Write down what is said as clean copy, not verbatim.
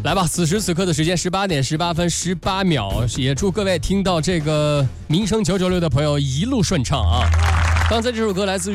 来吧，此时此刻的时间18点18分18秒，也祝各位听到这个民生996的朋友一路顺畅啊！刚才这首歌来自于